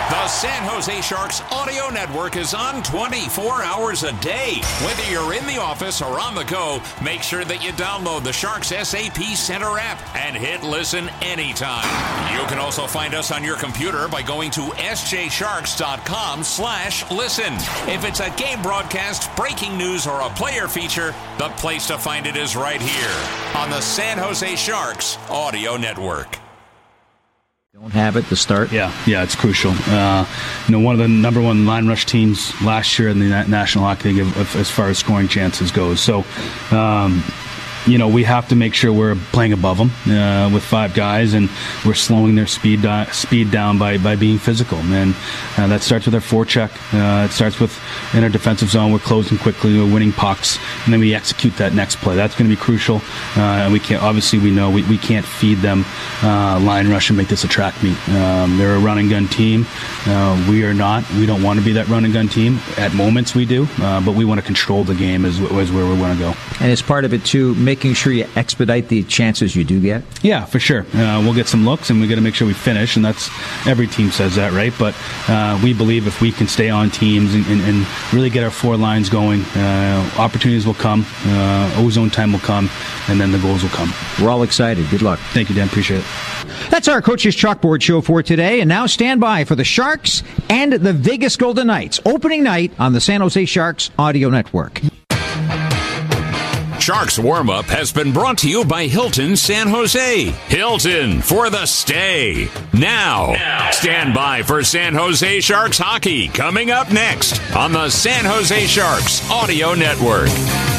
The San Jose Sharks Audio Network is on 24 hours a day. Whether you're in the office or on the go, make sure that you download the Sharks SAP Center app and hit listen anytime. You can also find us on your computer by going to sjsharks.com/listen. If it's a game broadcast, breaking news, or a player feature, the place to find it is right here on the San Jose Sharks Audio Network. Don't have it to start. Yeah, it's crucial. One of the number one line rush teams last year in the National Hockey League as far as scoring chances goes. So, we have to make sure we're playing above them with five guys, and we're slowing their speed down by being physical. And that starts with our forecheck. It starts with in our defensive zone. We're closing quickly. We're winning pucks, and then we execute that next play. That's going to be crucial. And we can't. Obviously, we know we can't feed them line rush and make this a track meet. They're a run and gun team. We are not. We don't want to be that run and gun team. At moments, we do, but we want to control the game is where we want to go. And as part of it too, making sure you expedite the chances you do get? Yeah, for sure. We'll get some looks, and we got to make sure we finish, and that's every team says that, right? But we believe if we can stay on teams and really get our four lines going, opportunities will come, ozone time will come, and then the goals will come. We're all excited. Good luck. Thank you, Dan. Appreciate it. That's our Coach's Chalkboard show for today, and now stand by for the Sharks and the Vegas Golden Knights opening night on the San Jose Sharks Audio Network. Sharks Warm-Up has been brought to you by Hilton San Jose. Hilton for the stay. Now, stand by for San Jose Sharks hockey coming up next on the San Jose Sharks Audio Network.